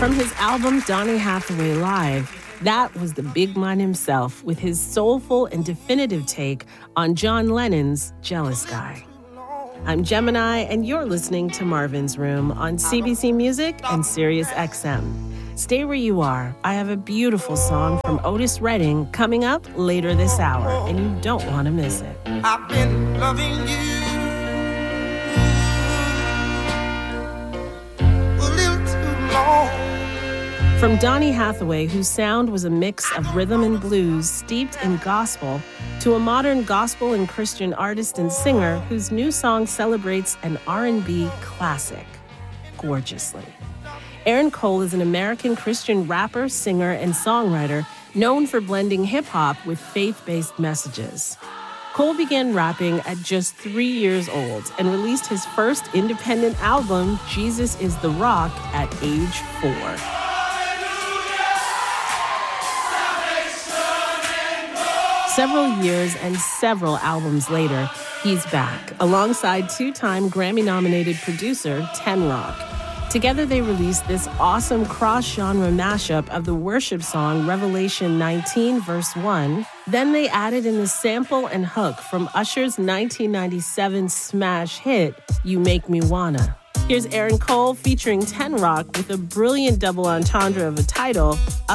From his album Donny Hathaway Live, that was the big man himself with his soulful and definitive take on John Lennon's Jealous Guy. I'm Gemini, and you're listening to Marvin's Room on CBC Music and Sirius XM. Stay where you are. I have a beautiful song from Otis Redding coming up later this hour, and you don't want to miss it. I've been loving you a little too long. From Donny Hathaway, whose sound was a mix of rhythm and blues steeped in gospel, to a modern gospel and Christian artist and singer whose new song celebrates an R&B classic gorgeously. Aaron Cole is an American Christian rapper, singer, and songwriter known for blending hip-hop with faith-based messages. Cole began rapping at just 3 years old and released his first independent album, Jesus is the Rock, at age 4. Several years and several albums later, he's back, alongside two-time Grammy-nominated producer Ten Rock. Together, they released this awesome cross-genre mashup of the worship song Revelation 19, verse 1. Then they added in the sample and hook from Usher's 1997 smash hit, You Make Me Wanna. Here's Aaron Cole featuring Ten Rock with a brilliant double entendre of a title,